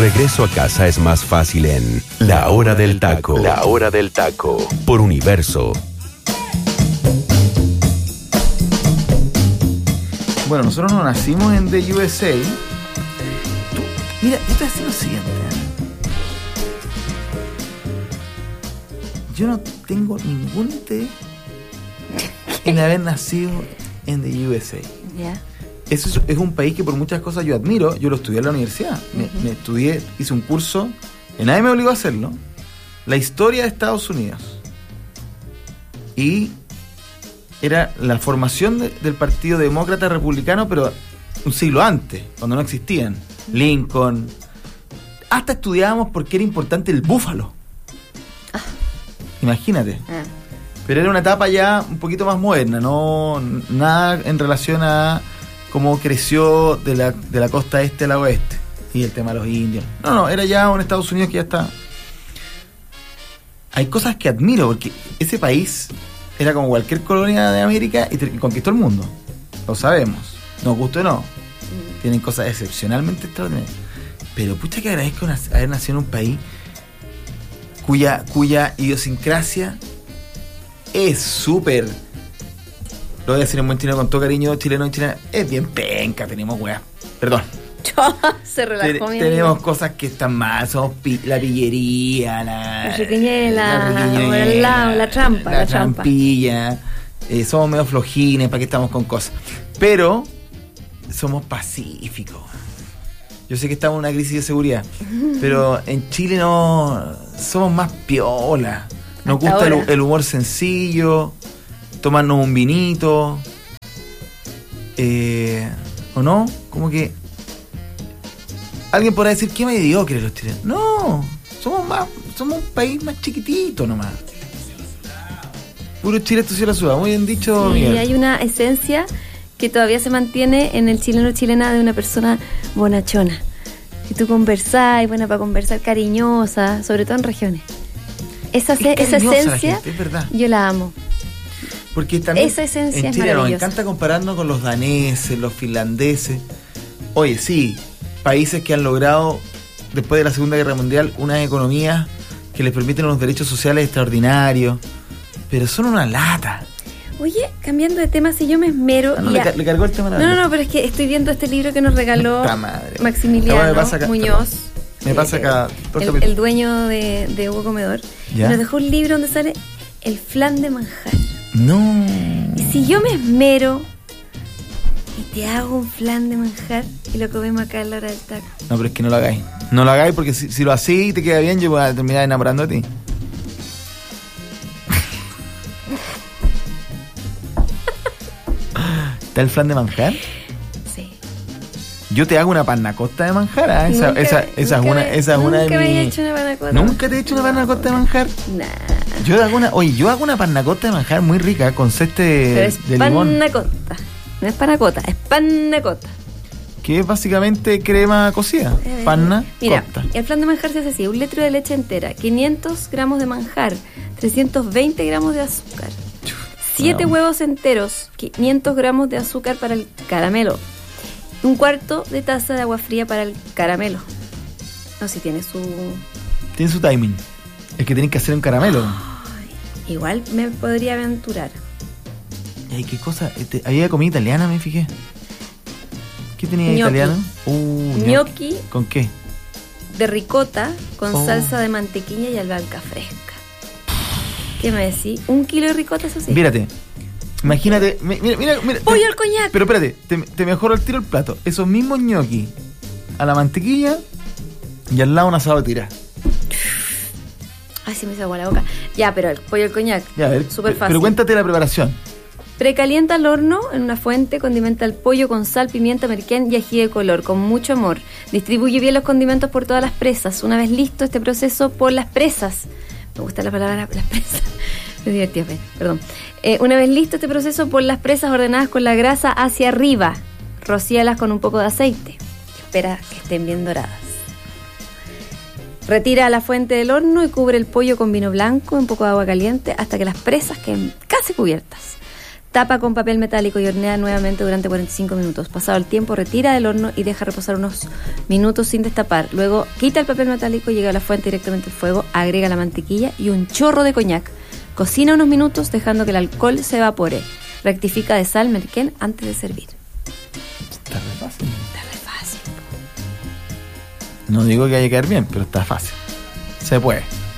regreso a casa es más fácil en La Hora del Taco. La Hora del Taco. Por Universo. Bueno, nosotros no nacimos en The USA. Mira, yo te voy a decir lo siguiente. Yo no tengo ningún interés en haber nacido en The USA. Ya. Eso es un país que por muchas cosas yo admiro. Yo lo estudié en la universidad. Me estudié, hice un curso, y nadie me obligó a hacerlo. La historia de Estados Unidos. Y era la formación del Partido Demócrata Republicano, pero un siglo antes, cuando no existían. Lincoln. Hasta estudiábamos por qué era importante el búfalo. Imagínate. Pero era una etapa ya un poquito más moderna, no nada en relación a cómo creció de la costa este a la oeste y el tema de los indios. No, era ya un Estados Unidos que ya está. Hay cosas que admiro, porque ese país era como cualquier colonia de América y conquistó el mundo. Lo sabemos. Nos guste o no. Tienen cosas excepcionalmente extraordinarias. Pero pucha que agradezco haber nacido en un país cuya idiosincrasia es súper, lo voy a decir en buen chileno con todo cariño, chileno y chilena, es bien penca, tenemos weas, perdón. Se relajó mi Tenemos amigo. cosas que están mal, somos la pillería, la riquiñela, la trampa, la trampilla, somos medio flojines, ¿para qué estamos con cosas? Pero somos pacíficos. Yo sé que estamos en una crisis de seguridad, pero en Chile no somos más piola. Nos gusta el humor sencillo, tomarnos un vinito, ¿o no? Como que alguien podrá decir, qué mediocres los chilenos. No, somos un país más chiquitito nomás. Puro Chile, esto sí la suda. Muy bien dicho, sí, Miguel. Hay una esencia que todavía se mantiene en el chileno o chilena de una persona bonachona. Que tú conversás, buena para conversar, cariñosa, sobre todo en regiones. Esa esencia, gente, es verdad. Yo la amo. Porque también esa esencia en Chile es nos maravillosa. encanta compararnos con los daneses, los finlandeses. Oye, sí, países que han logrado, después de la Segunda Guerra Mundial, unas economías que les permiten unos derechos sociales extraordinarios, pero son una lata. Oye, cambiando de tema, si yo me esmero... No, le cargó el tema a la No, pero es que estoy viendo este libro que nos regaló Maximiliano Muñoz. Me pasa acá. El dueño de Hugo Comedor. ¿Ya? Nos dejó un libro donde sale el flan de manjar. No. Y si yo me esmero y te hago un flan de manjar y lo comemos acá a la hora del taco. No, pero es que no lo hagáis. No lo hagáis porque si lo hacís y te queda bien, yo voy a terminar enamorando de ti. ¿Está el flan de manjar? Sí. Yo te hago una panna cotta de manjar, ¿eh? Esa es una de mis... Nunca me he hecho una panna cotta. ¿Nunca te he hecho una panna cotta de manjar? Nah. Yo hago una panna cotta de manjar muy rica con ceste de limón. Panna cotta. No es panna cotta, es panna cotta. Que es básicamente crema cocida. Panna Mira, cotta. el flan de manjar se hace así: 1 litro de leche entera, 500 gramos de manjar, 320 gramos de azúcar, 7 huevos enteros, 500 gramos de azúcar para el caramelo, 1/4 de taza de agua fría para el caramelo. No, si tiene su... Tiene su timing. Es que tenés que hacer un caramelo. Ay, igual me podría aventurar. Ay, qué cosa. Había comida italiana, me fijé. ¿Qué tenía Gnocchi. italiano? Gnocchi ¿Con qué? de ricota con salsa de mantequilla y albahaca fresca. ¿Qué me decís? 1 kilo de ricota, eso sí. Mírate. Imagínate. Mira. ¡Pollo al coñac! Pero espérate, te mejoro el tiro el plato. Esos mismos gnocchi a la mantequilla y al lado un asado de tira. Ay, se me hizo agua la boca. Ya, pero el pollo al coñac. Ya, a ver. Súper fácil. Pero cuéntate la preparación. Precalienta el horno en una fuente, condimenta el pollo con sal, pimienta, merquén y ají de color, con mucho amor. Distribuye bien los condimentos por todas las presas. Una vez listo este proceso, por las presas. Me gusta la palabra las presas. Es divertido, perdón. Una vez listo este proceso, pon las presas ordenadas con la grasa hacia arriba. Rocíalas con un poco de aceite. Espera que estén bien doradas. Retira a la fuente del horno y cubre el pollo con vino blanco y un poco de agua caliente hasta que las presas queden casi cubiertas. Tapa con papel metálico y hornea nuevamente durante 45 minutos. Pasado el tiempo, retira del horno y deja reposar unos minutos sin destapar. Luego quita el papel metálico, llega a la fuente directamente al fuego, agrega la mantequilla y un chorro de coñac. Cocina unos minutos dejando que el alcohol se evapore. Rectifica de sal, merquén antes de servir. Está re fácil. Está re fácil. No digo que haya que caer bien, pero está fácil. Se puede.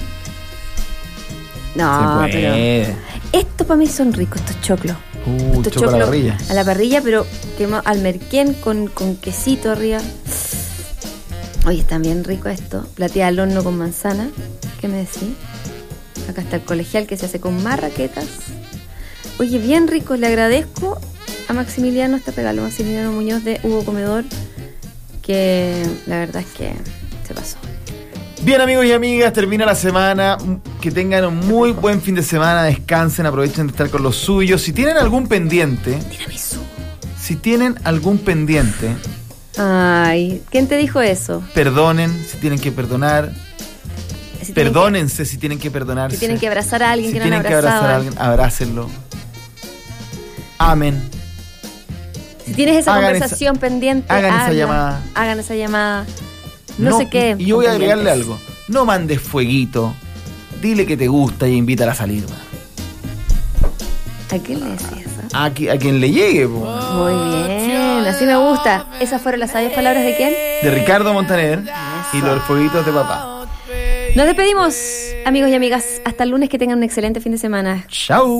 No, Se puede. pero estos para mí son ricos, estos choclos. Estos Choco a la parrilla. A la parrilla, pero al merquén con quesito arriba. Oye, están bien ricos esto. Plateada al horno con manzana. ¿Qué me decís? Acá está el colegial que se hace con marraquetas. Oye, bien rico. Le agradezco a Maximiliano este regalo, Maximiliano Muñoz de Hugo Comedor, que la verdad es que se pasó. Bien, amigos y amigas, termina la semana. Que tengan un muy buen fin de semana. Descansen, aprovechen de estar con los suyos. Si tienen algún pendiente, Ay, ¿quién te dijo eso? perdonen si tienen que perdonar. Perdónense si tienen que perdonarse. Si tienen que abrazar a alguien si que no han tienen que abrazado. abrazar a alguien, abrácenlo. Amen. Si tienes esa Hagan conversación pendiente, hagan esa llamada. Hagan esa llamada. No sé qué. Y yo voy a agregarle pendientes. algo. No mandes fueguito. Dile que te gusta y invítala a salir. Man. ¿A quién le decías eso? A quien le llegue. Po. Muy bien, así me gusta. ¿Esas fueron las sabias palabras de quién? De Ricardo Montaner y los fueguitos de papá. Nos despedimos, amigos y amigas. Hasta el lunes, que tengan un excelente fin de semana. Chao.